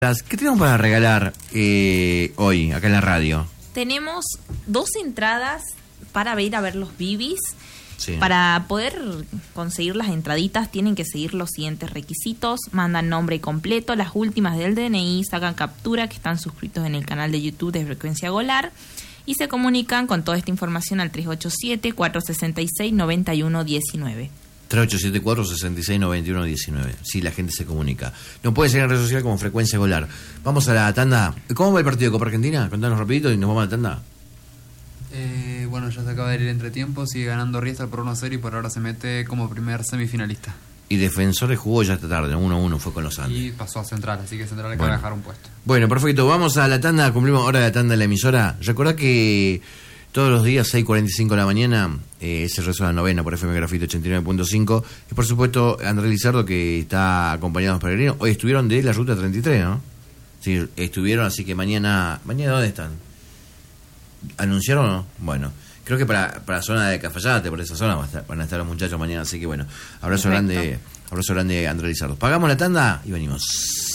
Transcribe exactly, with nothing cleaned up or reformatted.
¿Qué tenemos para regalar eh, hoy, acá en la radio? Tenemos dos entradas para ir a ver los Bibis. Sí. Para poder conseguir las entraditas tienen que seguir los siguientes requisitos. Mandan nombre completo, las últimas del D N I, sacan captura que están suscritos en el canal de YouTube de Frecuencia Golar y se comunican con toda esta información al tres ocho siete, cuatro seis seis, nueve uno uno nueve. tres ocho siete, cuatro seis seis, nueve uno uno nueve. Sí, la gente se comunica. Nos puede seguir en redes sociales como Frecuencia Golar. Vamos a la tanda. ¿Cómo va el partido de Copa Argentina? Contanos rapidito y nos vamos a la tanda. Eh, bueno, ya se acaba de ir el entretiempo, sigue ganando Riestra por uno a cero y por ahora se mete como primer semifinalista. Y Defensores jugó ya esta tarde, uno a uno fue con los Andes. Y pasó a Central, así que Central le Bueno. acaba de dejar un puesto. Bueno, perfecto. Vamos a la tanda, cumplimos hora de la tanda en la emisora. Recordá que todos los días, seis cuarenta y cinco de la mañana, eh, es el rezo de la novena por F M Grafito ochenta y nueve punto cinco. Y por supuesto, Andrés Lizardo, que está acompañado de los peregrinos. Hoy estuvieron de la ruta treinta y tres, ¿no? Sí, estuvieron, así que mañana... ¿Mañana dónde están? ¿Anunciaron o no? Bueno, creo que para, para la zona de Cafayate, por esa zona van a estar, van a estar los muchachos mañana. Así que bueno, abrazo Perfecto. grande, abrazo grande Andrés Lizardo. Pagamos la tanda y venimos.